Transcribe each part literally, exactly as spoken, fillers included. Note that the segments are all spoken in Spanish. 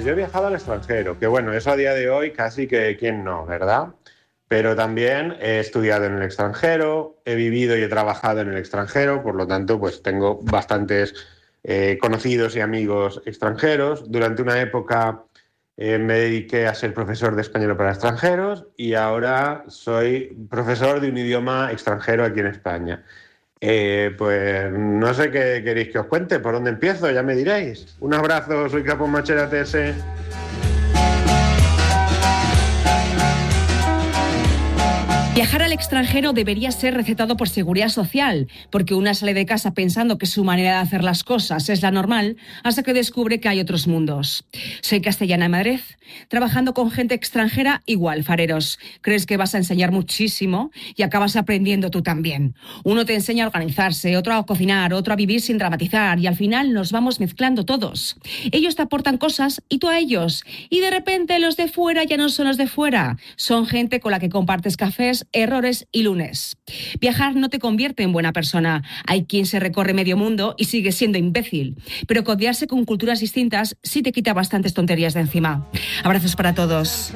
yo he viajado al extranjero, que bueno, eso a día de hoy casi que quién no, ¿verdad? Pero también he estudiado en el extranjero, he vivido y he trabajado en el extranjero, por lo tanto, pues tengo bastantes eh, conocidos y amigos extranjeros. Durante una época eh, me dediqué a ser profesor de español para extranjeros y ahora soy profesor de un idioma extranjero aquí en España. Eh, pues no sé qué queréis que os cuente, por dónde empiezo, ya me diréis. Un abrazo, soy Capo Machera T S. Viajar al extranjero debería ser recetado por Seguridad Social, porque una sale de casa pensando que su manera de hacer las cosas es la normal, hasta que descubre que hay otros mundos. Soy Castellana de Madrid, trabajando con gente extranjera igual, fareros. Crees que vas a enseñar muchísimo y acabas aprendiendo tú también. Uno te enseña a organizarse, otro a cocinar, otro a vivir sin dramatizar y al final nos vamos mezclando todos. Ellos te aportan cosas y tú a ellos. Y de repente los de fuera ya no son los de fuera, son gente con la que compartes cafés, errores y lunes. Viajar no te convierte en buena persona. Hay quien se recorre medio mundo y sigue siendo imbécil. Pero codearse con culturas distintas sí te quita bastantes tonterías de encima. Abrazos para todos.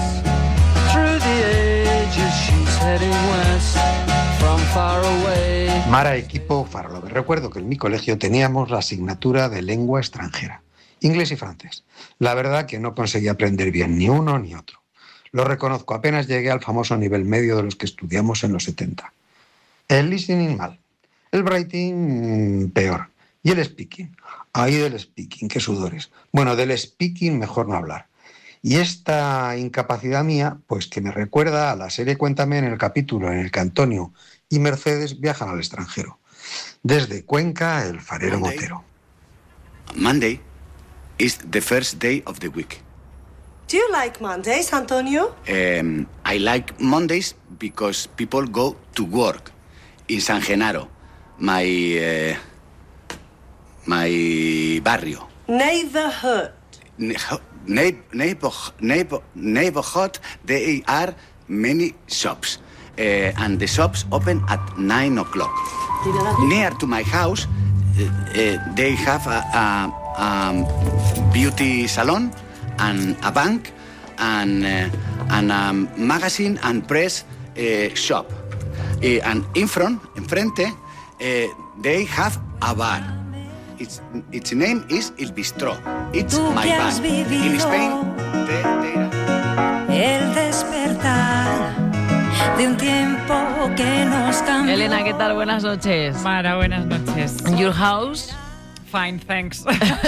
Mara, equipo Farlover. Recuerdo que en mi colegio teníamos la asignatura de lengua extranjera, inglés y francés. La verdad que no conseguí aprender bien ni uno ni otro. Lo reconozco, apenas llegué al famoso nivel medio de los que estudiamos en los setenta. El listening mal, el writing peor y el speaking. Ahí del speaking, qué sudores. Bueno, del speaking mejor no hablar. Y esta incapacidad mía, pues que me recuerda a la serie Cuéntame en el capítulo en el que Antonio y Mercedes viajan al extranjero. Desde Cuenca, el farero Monday. Motero. Monday is the first day of the week. Do you like Mondays, Antonio? Um, I like Mondays because people go to work in San Genaro, my uh, my barrio. Neighborhood. Neighbor, neighbor, neighbor, neighborhood. There are many shops, uh, and the shops open at nine o'clock. Near to my house, uh, uh, they have a, a, a beauty salon. And a bank, and uh, and a magazine and press uh, shop, uh, and in front, enfrente, uh, they have a bar. Its its name is El Bistro. It's my bar. In Spain, they, they... El despertar de un tiempo que nos cambió. Elena, ¿qué tal? Buenas noches. Mara, buenas noches. Your house? Fine, thanks.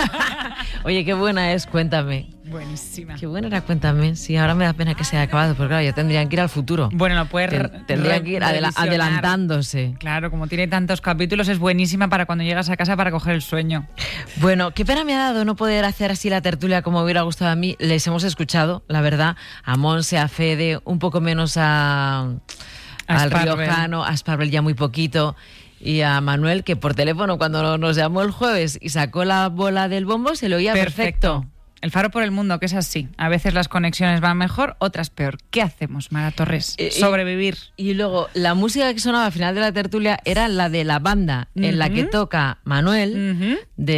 Oye, qué buena es, Cuéntame. Buenísima. Qué buena era Cuéntame. Sí, ahora me da pena que se haya acabado, porque claro, ya tendrían que ir al futuro. Bueno, lo puedes Ten, Tendrían que ir adela- adelantándose. Claro, como tiene tantos capítulos, es buenísima para cuando llegas a casa para coger el sueño. Bueno, qué pena me ha dado no poder hacer así la tertulia como me hubiera gustado a mí. Les hemos escuchado, la verdad, a Monse, a Fede, un poco menos a, A al Sparvel. riojano, a Sparvel ya muy poquito. Y a Manuel, que por teléfono cuando nos llamó el jueves y sacó la bola del bombo, se lo oía perfecto. perfecto. El Faro por el Mundo, que es así. A veces las conexiones van mejor, otras peor. ¿Qué hacemos, Mara Torres? Eh, Sobrevivir. Y, y luego, la música que sonaba al final de la tertulia era la de la banda uh-huh. en la que toca Manuel uh-huh.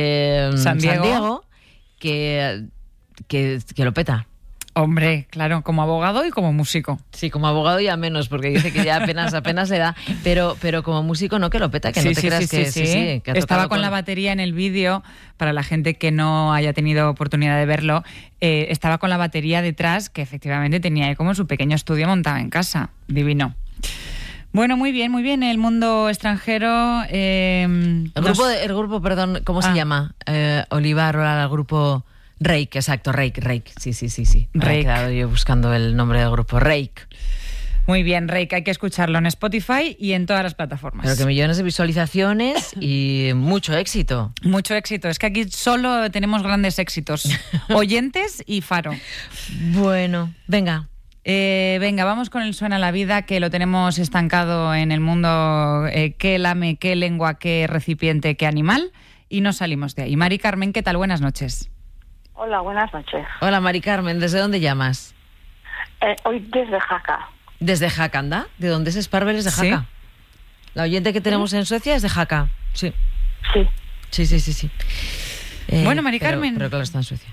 de San Diego, San Diego que, que, que lo peta. Hombre, claro, como abogado y como músico. Sí, como abogado ya menos, porque dice que ya apenas apenas le da, pero, pero como músico no, que lo peta, que sí, no te sí, creas sí, que... sí, sí, sí, que ha estaba con, con la batería en el vídeo, para la gente que no haya tenido oportunidad de verlo, eh, estaba con la batería detrás, que efectivamente tenía ahí como su pequeño estudio montado en casa. Divino. Bueno, muy bien, muy bien. El mundo extranjero... Eh, el, nos... grupo, el grupo, perdón, ¿cómo ah. se llama? Eh, Olivar, el grupo... Rake, exacto, Rake, Rake, sí, sí, sí, sí. Me he quedado yo buscando el nombre del grupo, Rake. Muy bien, Rake, hay que escucharlo en Spotify y en todas las plataformas. Pero que millones de visualizaciones y mucho éxito. Mucho éxito, es que aquí solo tenemos grandes éxitos, oyentes y Faro. Bueno, venga. Eh, venga, vamos con el Suena la Vida, que lo tenemos estancado en el mundo, eh, qué lame, qué lengua, qué recipiente, qué animal, y no salimos de ahí. Mari Carmen, ¿qué tal? Buenas noches. Hola, buenas noches. Hola, Mari Carmen, ¿desde dónde llamas? Eh, hoy desde Jaca. ¿Desde Jaca, anda? ¿De dónde es Sparvel? Es de Jaca. ¿Sí? La oyente que tenemos ¿Sí? en Suecia es de Jaca. Sí. Sí. Sí, sí, sí, sí. Eh, bueno, Mari pero, Carmen. Pero claro, está en Suecia.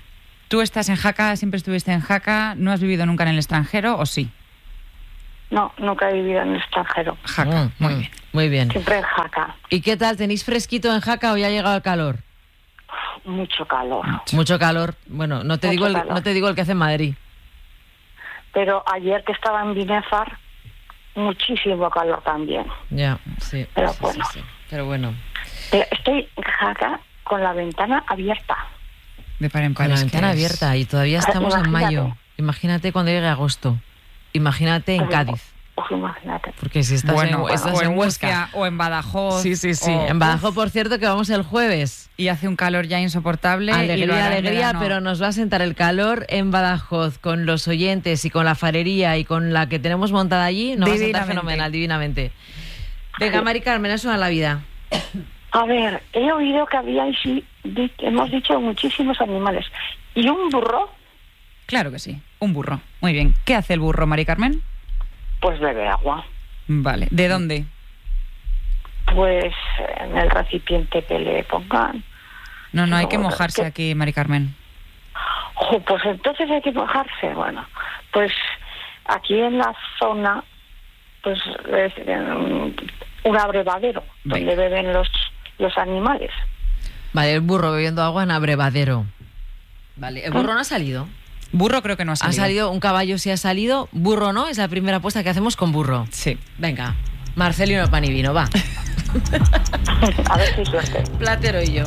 ¿Tú estás en Jaca, siempre estuviste en Jaca, no has vivido nunca en el extranjero o sí? No, nunca he vivido en el extranjero. Jaca, Mm, muy mm, bien. Muy bien. Siempre en Jaca. ¿Y qué tal? ¿Tenéis fresquito en Jaca o ya ha llegado el calor? Mucho calor. Mucho calor. Bueno, no te Mucho digo el, calor. no te digo el que hace en Madrid. Pero ayer que estaba en Binefar, muchísimo calor también. Ya, sí. Pero sí, sí, bueno. sí. Pero bueno. Pero estoy en Jaca con la ventana abierta. De par en par. Con la es que ventana es- abierta y todavía estamos en Imagínate. mayo. Imagínate cuando llegue agosto. Imagínate en Pues, Cádiz. Pues imagínate. Porque si estás Bueno, en, estás o en en Huesca. Huesca o en Badajoz. Sí, sí, sí. o- En Badajoz, por cierto, que vamos el jueves. Y hace un calor ya insoportable. y lo Alegría, hará en alegría, verano. pero nos va a sentar el calor en Badajoz con los oyentes y con la farería y con la que tenemos montada allí. Nos va a sentar Divinamente. fenomenal, divinamente. Venga, Mari Carmen, eso a la vida. A ver, he oído que habíais, di- hemos dicho muchísimos animales. ¿Y un burro? Claro que sí, un burro. Muy bien. ¿Qué hace el burro, Mari Carmen? Pues bebe agua. Vale. ¿De dónde? Pues en el recipiente que le pongan. No, no, hay No, que mojarse ¿qué? aquí, Mari Carmen. Ojo, pues entonces hay que mojarse. Bueno, pues aquí en la zona, pues es eh, un abrevadero donde Venga. beben los, los animales. Vale, el burro bebiendo agua en abrevadero. Vale, el burro no ha salido. Burro creo que no ha Ha salido. salido, un caballo sí ha salido, burro no, es la primera apuesta que hacemos con burro. Sí. Venga, Marcelino pan y vino, va. A ver si hay suerte. Platero y yo.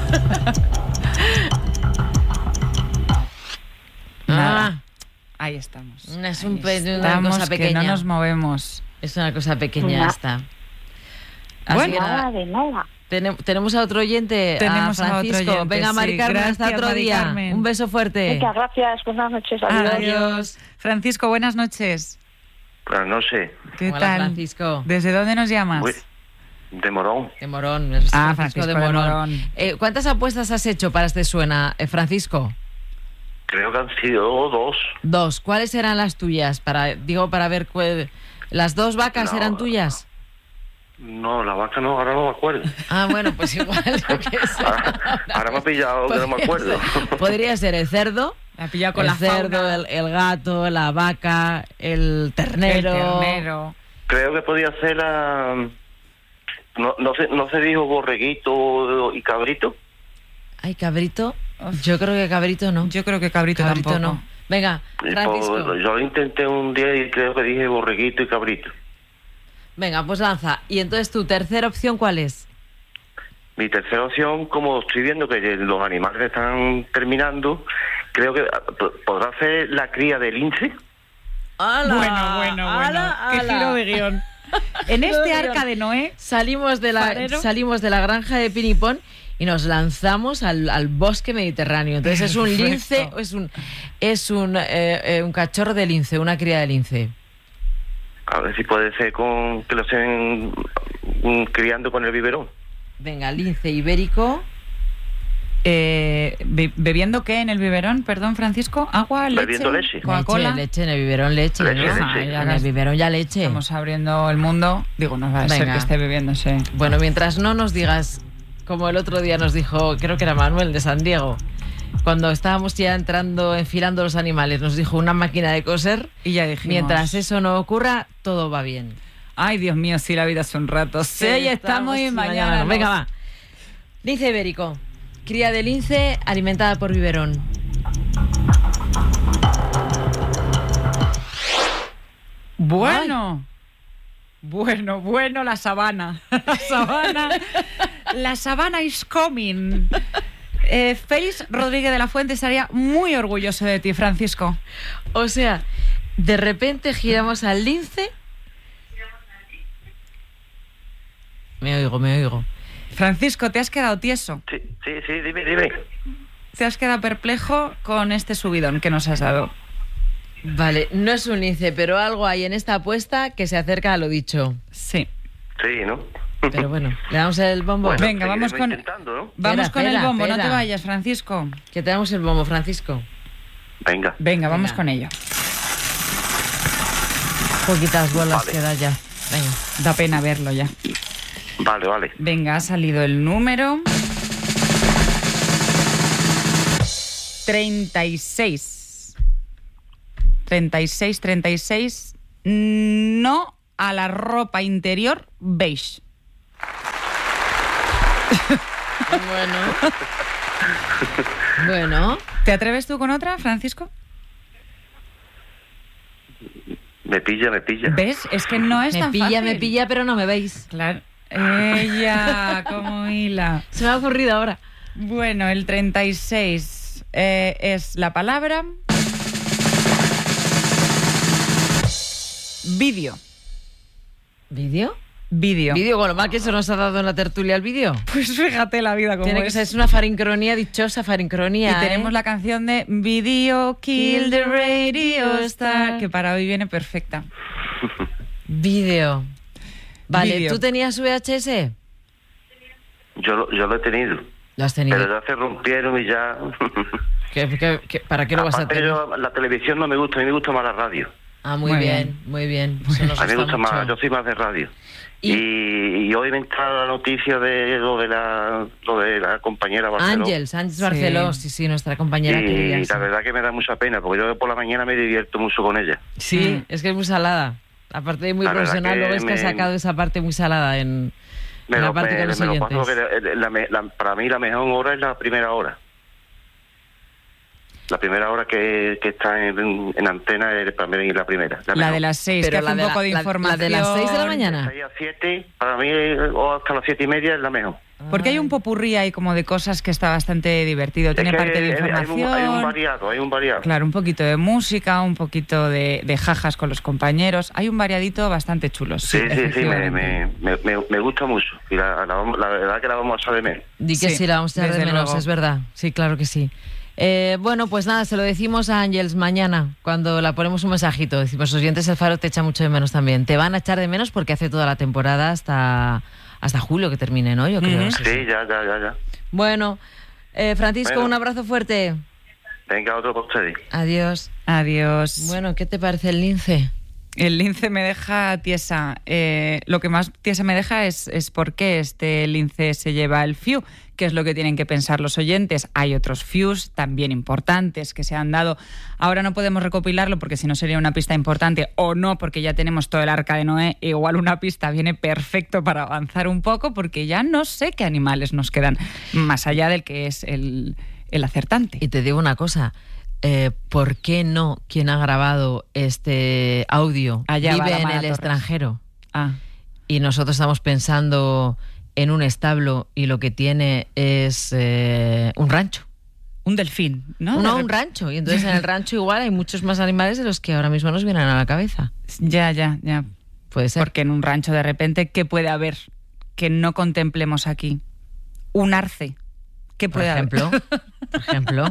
Nada. Ahí estamos. Ah, es un Ahí pe- una estamos, cosa que pequeña. no nos movemos. Es una cosa pequeña Nah. esta. Así Bueno, que nada, Nada de nada. tenem- tenemos a otro oyente, Tenemos a a otro Francisco. oyente, Venga, Mari sí. Carmen, hasta Gracias, otro Mari día. Carmen. Un beso fuerte. Muchas gracias. Buenas noches. Adiós. Adiós. Francisco, buenas noches. Buenas noches. ¿Qué Hola, tal? Francisco. ¿Desde dónde nos llamas? Uy, de Morón. De Morón. es Ah, Francisco de Morón. Eh, ¿Cuántas apuestas has hecho para este suena, eh, Francisco? Creo que han sido dos. Dos. ¿Cuáles eran las tuyas? Para, digo, para ver cuál- ¿Las dos vacas No. eran tuyas? No, la vaca no, ahora no me acuerdo. Ah, bueno, pues igual. yo qué sé. Ahora, ahora me ha pillado que no me Podría acuerdo. ser- Podría ser el cerdo, La ha pillado con el la cerdo, fauna. el, el gato, la vaca, el ternero. El ternero. Creo que podía ser la... No, no, se, no se dijo borreguito y cabrito. Ay, cabrito. Yo creo que cabrito no. Yo creo que cabrito, Cabrito tampoco. no. Venga, Y Francisco. pues, yo lo intenté un día y creo que dije borreguito y cabrito. Venga, pues lanza. Y entonces tu tercera opción, ¿cuál es? Mi tercera opción, como estoy viendo que los animales están terminando, creo que ah, p- podrá ser la cría del lince. ¡Hala! Bueno, bueno, bueno. ¡Hala, Qué hala! giro de guión. En Giro este de arca guión. de Noé, Salimos de la, Farero. salimos de la granja de Pinipón y nos lanzamos al, al bosque mediterráneo. Entonces es un Perfecto. lince, es un es un, eh, eh, un cachorro de lince, una cría de lince. A ver si puede ser con que lo estén mm, criando con el biberón. Venga, lince ibérico. eh, be- ¿bebiendo qué en el biberón? Perdón, Francisco. ¿Agua, leche? Bebiendo leche. ¿Coca-Cola? Leche, leche, en el biberón leche, Leche, ¿no? leche. Ah, Ya en el gas- biberón ya leche. Estamos abriendo el mundo. Digo, no va a ser Venga. que esté bebiéndose. Bueno, mientras no nos digas, como el otro día nos dijo, creo que era Manuel de San Diego, cuando estábamos ya entrando, enfilando los animales, nos dijo una máquina de coser. Y ya dijimos... Mientras eso no ocurra, todo va bien. Ay, Dios mío, sí, la vida es un rato. Sí, ya estamos y y mañana. no. no. Venga, va. Lince ibérico. Cría de lince alimentada por biberón. Bueno. Bueno, bueno, la sabana. La sabana. La sabana is coming. Eh, Félix Rodríguez de la Fuente estaría muy orgulloso de ti, Francisco. O sea, de repente giramos al lince. Me oigo, me oigo. Francisco, te has quedado tieso. Sí, sí, sí, dime, dime. Te has quedado perplejo con este subidón que nos has dado. Vale, no es un lince, pero algo hay en esta apuesta que se acerca a lo dicho. Sí. Sí, ¿no? Pero bueno, le damos el bombo. Bueno, Venga, vamos seguiremos con- intentando, ¿no? Vamos Espera, con el espera, bombo, no te espera. vayas, Francisco. Que te damos el bombo, Francisco. Venga. Venga, vamos Venga. con ello. Poquitas bolas Vale. queda ya. Venga. Da pena verlo ya. Vale, vale. Venga, ha salido el número. treinta y seis. treinta y seis, treinta y seis. No a la ropa interior beige. Bueno. Bueno. ¿Te atreves tú con otra, Francisco? Me pilla, me pilla. ¿Ves? Es que no es me tan pilla, fácil. Me pilla, pero no me veis. Claro. Ella, como hila. Se me ha ocurrido ahora. Bueno, el treinta y seis eh, es la palabra... Vídeo. ¿Vídeo? Vídeo. ¿Vídeo con lo mal que se nos ha dado en la tertulia el vídeo? Pues fíjate la vida como Tiene es. que ser es una farincronía, dichosa farincronía. Y ¿eh? tenemos la canción de Video Kill the Radio Star, que para hoy viene perfecta. Vídeo. Vale, Vídeo. ¿tú tenías V H S? Yo, lo- yo lo he tenido. ¿Lo has tenido? Pero ya se rompieron y ya... ¿Qué, qué, qué, ¿Para qué lo vas a Aparte, tener? yo, la televisión no me gusta, a mí me gusta más la radio. Ah, muy, Muy bien, bien. muy bien. Eso nos A mí me gusta gusta mucho. más, yo soy más de radio. Y- Y, y hoy me entra la noticia de lo de la, lo de la compañera Barceló. Ángels, Ángels Barceló, sí, sí, nuestra compañera y querida. la sí. verdad que me da mucha pena, porque yo por la mañana me divierto mucho con ella. Sí, es que es muy salada. Aparte de muy La verdad profesional, que luego es que ha me- sacado esa parte muy salada en, Me en la lo, parte me- con los me lo oyentes. paso porque la- la- la- la- para mí la mejor hora es la primera hora. La primera hora que, que está en, en antena es para mí la primera. La mejor. de las seis, Pero que hace la un de la- poco de la- la información. de las seis de la De mañana. seis a siete, para mí, eh, o hasta las siete y media es la mejor. Porque hay un popurrí ahí como de cosas que está bastante divertido. Tiene Es que parte de hay- hay un- información. Hay un variado, hay un variado. Claro, un poquito de música, un poquito de, de jajas con los compañeros. Hay un variadito bastante chulo. Sí, Sí, sí, sí, me, efectivamente. me, me, me- me gusta mucho. Y la, la, vamos- la verdad que la vamos a echar de menos. Di que Sí, sí, la vamos a echar de desde menos, luego. es verdad. Sí, claro que sí. Eh, bueno, pues nada, se lo decimos a Ángels mañana, cuando la ponemos un mensajito. Decimos, los oyentes, el Faro te echa mucho de menos también. Te van a echar de menos porque hace toda la temporada hasta, hasta julio que termine, ¿no? Yo creo. Ujú. sí, Sí, sí. ya, ya, ya, ya. Bueno, eh, Francisco, Bueno. un abrazo fuerte. Venga, otro para ustedes. Adiós. Adiós. Bueno, ¿qué te parece el lince? El lince me deja tiesa. Eh, lo que más tiesa me deja es, es por qué este lince se lleva el F I U, que es lo que tienen que pensar los oyentes. Hay otros F I Us también importantes que se han dado. Ahora no podemos recopilarlo porque si no sería una pista importante, o no porque ya tenemos todo el arca de Noé. Igual una pista viene perfecto para avanzar un poco porque ya no sé qué animales nos quedan más allá del que es el, el acertante. Y te digo una cosa. Eh, ¿Por qué no quien ha grabado este audio Allá va vive la en Mara el Torres. extranjero? Ah. Y nosotros estamos pensando en un establo y lo que tiene es eh, un rancho. Un delfín, ¿no? No, De un rep- rancho. Y entonces en el rancho igual hay muchos más animales de los que ahora mismo nos vienen a la cabeza. Ya, ya, ya. Puede ser. Porque en un rancho de repente, ¿qué puede haber que no contemplemos aquí? Un arce. ¿Qué Por puede ejemplo. haber? Por ejemplo.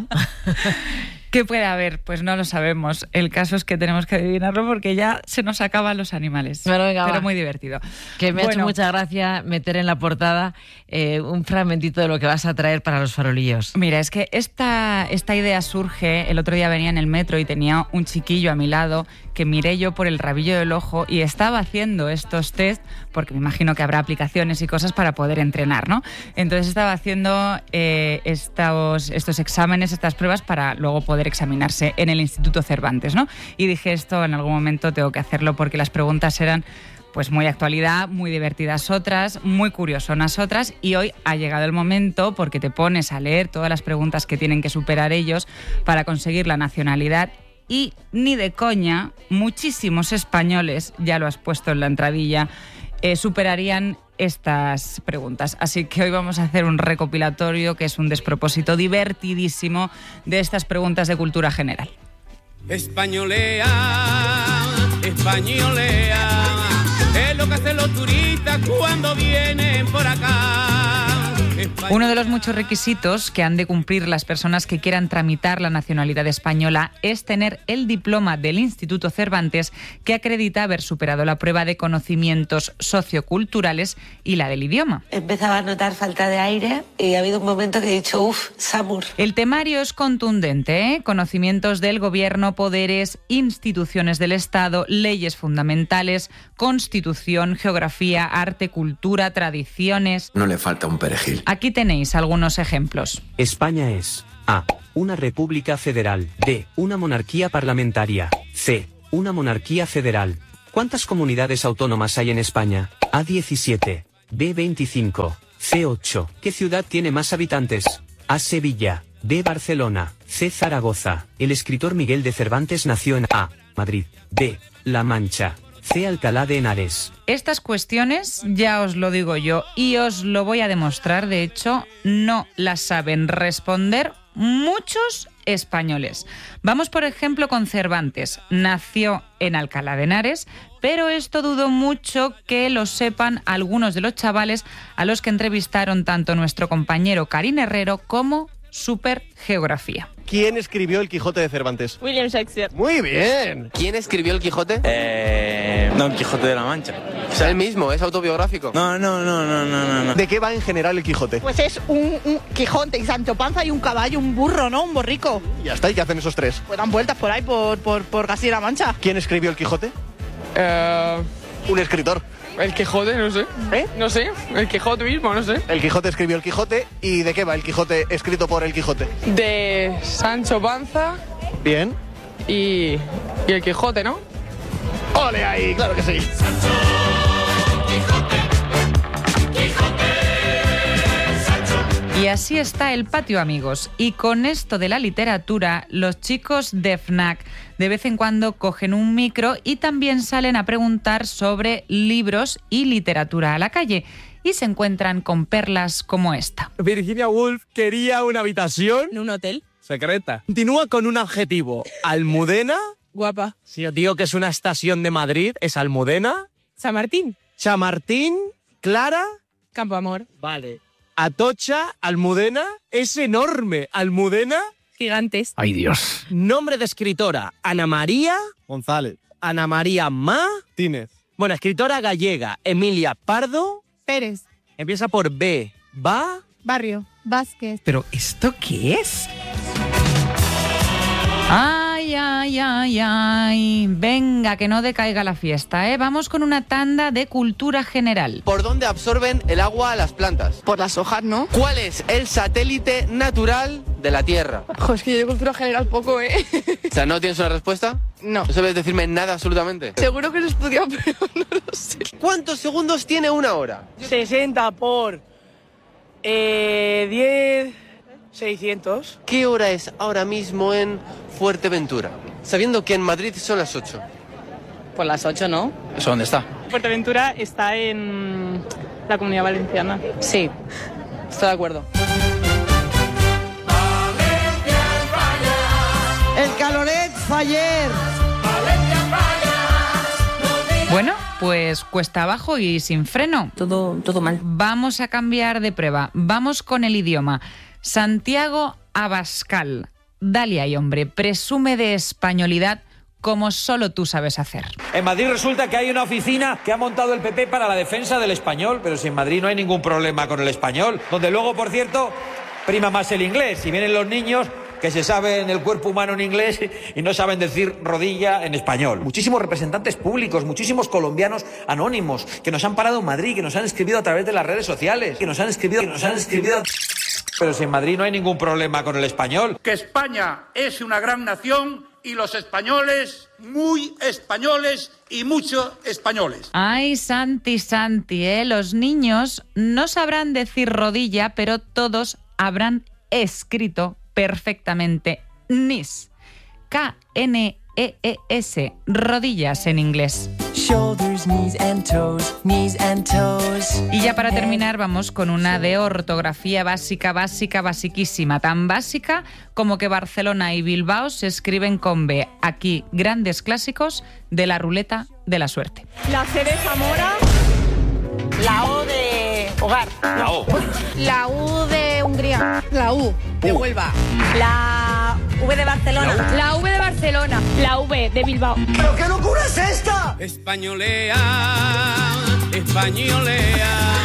¿Qué puede haber? Pues no lo sabemos. El caso es que tenemos que adivinarlo porque ya se nos acaban los animales. Bueno, venga, Pero va. muy divertido. Que me ha hecho Bueno, mucha gracia meter en la portada eh, un fragmentito de lo que vas a traer para los farolillos. Mira, es que esta, esta idea surge, el otro día venía en el metro y tenía un chiquillo a mi lado que miré yo por el rabillo del ojo y estaba haciendo estos test, porque me imagino que habrá aplicaciones y cosas para poder entrenar, ¿no? Entonces estaba haciendo eh, estos, estos exámenes, estas pruebas para luego poder examinarse en el Instituto Cervantes, ¿no? Y dije, esto en algún momento tengo que hacerlo porque las preguntas eran pues muy actualidad, muy divertidas otras, muy curiosonas otras, y hoy ha llegado el momento porque te pones a leer todas las preguntas que tienen que superar ellos para conseguir la nacionalidad y ni de coña, muchísimos españoles, ya lo has puesto en la entradilla, eh, superarían estas preguntas. Así que hoy vamos a hacer un recopilatorio que es un despropósito divertidísimo de estas preguntas de cultura general. Españolea, españolea, es lo que hacen los turistas cuando vienen por acá. Uno de los muchos requisitos que han de cumplir las personas que quieran tramitar la nacionalidad española es tener el diploma del Instituto Cervantes que acredita haber superado la prueba de conocimientos socioculturales y la del idioma. Empezaba a notar falta de aire y ha habido un momento que he dicho, uff, Samur. El temario es contundente, ¿eh? Conocimientos del gobierno, poderes, instituciones del Estado, leyes fundamentales, constitución, geografía, arte, cultura, tradiciones. No le falta un perejil. Aquí tenéis algunos ejemplos. España es A. Una república federal. D. Una monarquía parlamentaria. C. Una monarquía federal. ¿Cuántas comunidades autónomas hay en España? A. diecisiete. B. veinticinco. C. ocho. ¿Qué ciudad tiene más habitantes? A. Sevilla. B. Barcelona. C. Zaragoza. El escritor Miguel de Cervantes nació en A. Madrid. B. La Mancha. C. Alcalá de Henares. Estas cuestiones, ya os lo digo yo, y os lo voy a demostrar, de hecho, no las saben responder muchos españoles. Vamos, por ejemplo, con Cervantes. Nació en Alcalá de Henares, pero esto dudo mucho que lo sepan algunos de los chavales a los que entrevistaron tanto nuestro compañero Karim Herrero como Super Geografía. ¿Quién escribió El Quijote de Cervantes? William Shakespeare. Muy bien. ¿Quién escribió El Quijote? Eh... No, El Quijote de la Mancha. O sea, él mismo, ¿es autobiográfico? No, no, no, no, no, no. ¿De qué va en general El Quijote? Pues es un, un Quijote y Sancho Panza y un caballo, un burro, ¿no? Un borrico. Ya está, ¿y qué hacen esos tres? Pues dan vueltas por ahí, por, por, por Castilla-La Mancha. ¿Quién escribió El Quijote? Eh... Un escritor. El Quijote, no sé. ¿Eh? No sé. El Quijote mismo, no sé. El Quijote escribió El Quijote. ¿Y de qué va El Quijote escrito por El Quijote? De Sancho Panza. Bien. Y, y El Quijote, ¿no? ¡Ole ahí! ¡Claro que sí! Sancho, Quijote, Quijote, Sancho. Y así está el patio, amigos. Y con esto de la literatura, los chicos de F N A C de vez en cuando cogen un micro y también salen a preguntar sobre libros y literatura a la calle. Y se encuentran con perlas como esta. Virginia Woolf quería una habitación... ¿En un hotel? Secreta. Continúa con un adjetivo. ¿Almudena? Guapa. Si yo digo que es una estación de Madrid, ¿es Almudena? San Martín. Chamartín. Clara. Campo Amor. Vale. Atocha, Almudena. Es enorme. Almudena. Gigantes. Ay, Dios. Nombre de escritora. Ana María González. Ana María Martínez. Bueno, escritora gallega. Emilia Pardo Pérez. Empieza por B. Va. Barrio. Vázquez. ¿Pero esto qué es? Ay, ay, ay, ay. Venga, que no decaiga la fiesta, ¿eh? Vamos con una tanda de cultura general. ¿Por dónde absorben el agua las plantas? Por las hojas, ¿no? ¿Cuál es el satélite natural de la Tierra? Ojo, es que yo de cultura general poco, ¿eh? O sea, ¿no tienes una respuesta? No. ¿No sabes decirme nada absolutamente? Seguro que lo he estudiado, pero no lo sé. ¿Cuántos segundos tiene una hora? sesenta por eh, diez, seiscientos. ¿Qué hora es ahora mismo en Fuerteventura? Sabiendo que en Madrid son las ocho. Pues las ocho, ¿no? ¿Eso dónde está? Fuerteventura está en la Comunidad Valenciana. Sí, estoy de acuerdo. El Caloret Faller. Bueno, pues cuesta abajo y sin freno. Todo, todo mal. Vamos a cambiar de prueba. Vamos con el idioma. Santiago Abascal. Dale ahí, hombre. Presume de españolidad como solo tú sabes hacer. En Madrid resulta que hay una oficina que ha montado el P P para la defensa del español, pero si en Madrid no hay ningún problema con el español, donde luego, por cierto, prima más el inglés. Si vienen los niños que se saben el cuerpo humano en inglés y no saben decir rodilla en español. Muchísimos representantes públicos, muchísimos colombianos anónimos que nos han parado en Madrid, que nos han escrito a través de las redes sociales, que nos han escrito, que nos han escrito. Pero si en Madrid no hay ningún problema con el español. Que España es una gran nación y los españoles, muy españoles y muchos españoles. Ay, Santi, Santi, ¿eh? Los niños no sabrán decir rodilla, pero todos habrán escrito perfectamente Knees. K N E E S, rodillas en inglés. Shoulders, knees and toes, knees and toes. Y ya para terminar vamos con una de ortografía básica, básica, basiquísima. Tan básica como que Barcelona y Bilbao se escriben con B. Aquí, grandes clásicos de la ruleta de la suerte. La C de Zamora. La O de hogar. La O. La U de Hungría. La U de Huelva. La V de Barcelona. La V de Barcelona. La V de Bilbao. ¿Pero qué locura es esta? Españolea, españolea.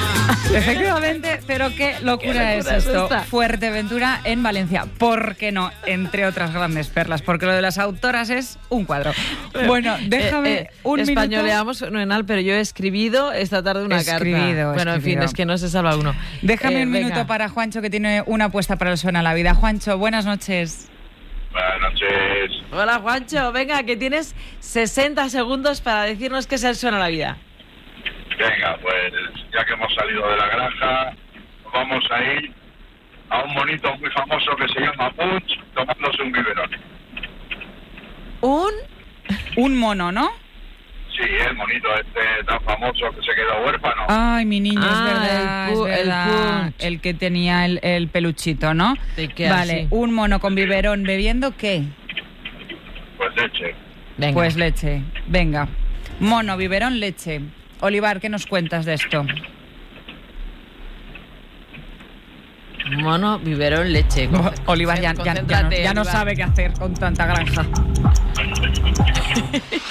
Efectivamente, pero qué locura, ¿Qué locura es es esto? esta? Fuerteventura en Valencia. ¿Por qué no? Entre otras grandes perlas, porque lo de las autoras es un cuadro. Bueno, déjame Eh, eh, un minuto. Españoleamos fenomenal, pero yo he escribido esta tarde una Escribido, carta. Bueno, en fin, escribido. es que no se salva uno. Déjame Eh, un venga. minuto para Juancho, que tiene una apuesta para el Suena la Vida. Juancho, buenas noches. Buenas noches. Hola, Juancho. Venga, que tienes sesenta segundos para decirnos qué es el Suena la Vida. Venga, pues ya que hemos salido de la granja, vamos a ir a un monito muy famoso que se llama Punch, tomándose un biberón. ¿Un? Un mono, ¿no? Sí, el monito este tan famoso que se quedó huérfano. Ay, mi niño, Ah, es verdad, el pu- es el verdad. punch. El, que tenía el, el peluchito, ¿no? Te queda Vale, así. un mono con biberón bebiendo, ¿qué? Pues leche. Venga. Pues leche. Venga. Mono, biberón, leche. Olivar, ¿qué nos cuentas de esto? Mono, biberón, leche. Conce- Olivar ya, ya- ya no, concéntrate, ya no Olivar. sabe qué hacer con tanta granja.